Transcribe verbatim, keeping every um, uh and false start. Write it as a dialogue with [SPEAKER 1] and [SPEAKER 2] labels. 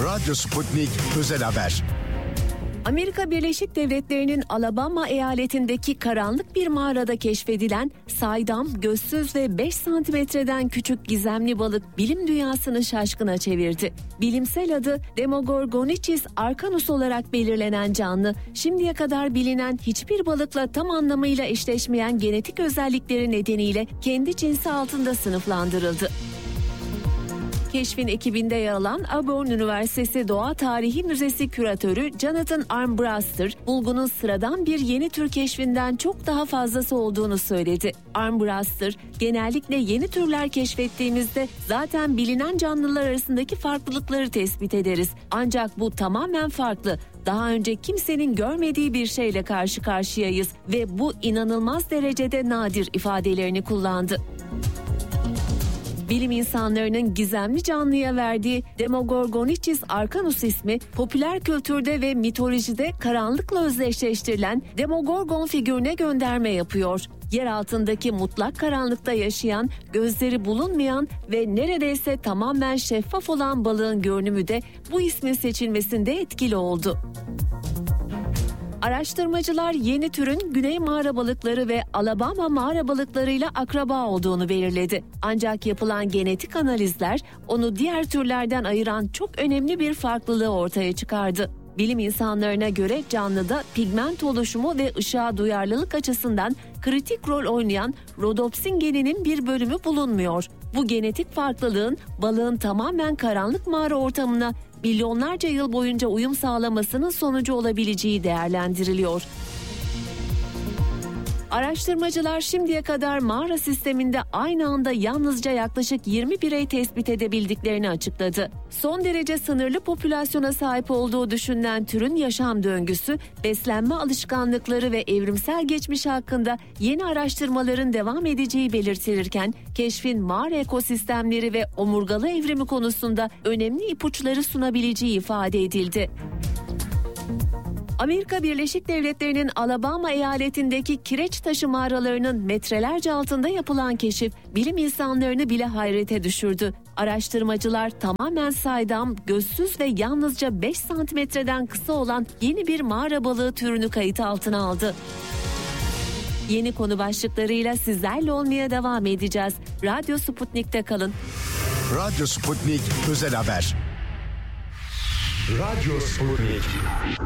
[SPEAKER 1] Radyo Sputnik Özel Haber.
[SPEAKER 2] Amerika Birleşik Devletleri'nin Alabama eyaletindeki karanlık bir mağarada keşfedilen saydam, gözsüz ve beş santimetreden küçük gizemli balık bilim dünyasını şaşkına çevirdi. Bilimsel adı Demogorgonichthys arcanus olarak belirlenen canlı, şimdiye kadar bilinen hiçbir balıkla tam anlamıyla eşleşmeyen genetik özellikleri nedeniyle kendi cinsi altında sınıflandırıldı. Keşfin ekibinde yer alan Auburn Üniversitesi Doğa Tarihi Müzesi küratörü Jonathan Armbruster, bulgunun sıradan bir yeni tür keşfinden çok daha fazlası olduğunu söyledi. Armbruster, genellikle yeni türler keşfettiğimizde zaten bilinen canlılar arasındaki farklılıkları tespit ederiz. Ancak bu tamamen farklı. Daha önce kimsenin görmediği bir şeyle karşı karşıyayız ve bu inanılmaz derecede nadir ifadelerini kullandı. Bilim insanlarının gizemli canlıya verdiği Demogorgonichthys arcanus ismi, popüler kültürde ve mitolojide karanlıkla özdeşleştirilen Demogorgon figürüne gönderme yapıyor. Yer altındaki mutlak karanlıkta yaşayan, gözleri bulunmayan ve neredeyse tamamen şeffaf olan balığın görünümü de bu ismin seçilmesinde etkili oldu. Araştırmacılar yeni türün Güney mağara balıkları ve Alabama mağara balıklarıyla akraba olduğunu belirledi. Ancak yapılan genetik analizler onu diğer türlerden ayıran çok önemli bir farklılığı ortaya çıkardı. Bilim insanlarına göre canlıda pigment oluşumu ve ışığa duyarlılık açısından kritik rol oynayan rodopsin geninin bir bölümü bulunmuyor. Bu genetik farklılığın balığın tamamen karanlık mağara ortamına milyonlarca yıl boyunca uyum sağlamasının sonucu olabileceği değerlendiriliyor. Araştırmacılar şimdiye kadar mağara sisteminde aynı anda yalnızca yaklaşık yirmi birey tespit edebildiklerini açıkladı. Son derece sınırlı popülasyona sahip olduğu düşünülen türün yaşam döngüsü, beslenme alışkanlıkları ve evrimsel geçmişi hakkında yeni araştırmaların devam edeceği belirtilirken, keşfin mağara ekosistemleri ve omurgalı evrimi konusunda önemli ipuçları sunabileceği ifade edildi. Amerika Birleşik Devletleri'nin Alabama eyaletindeki kireç taşı mağaralarının metrelerce altında yapılan keşif bilim insanlarını bile hayrete düşürdü. Araştırmacılar tamamen saydam, gözsüz ve yalnızca beş santimetreden kısa olan yeni bir mağara balığı türünü kayıt altına aldı. Yeni konu başlıklarıyla sizlerle olmaya devam edeceğiz. Radyo Sputnik'te kalın.
[SPEAKER 1] Radyo Sputnik Özel Haber.
[SPEAKER 3] Radyo Sputnik.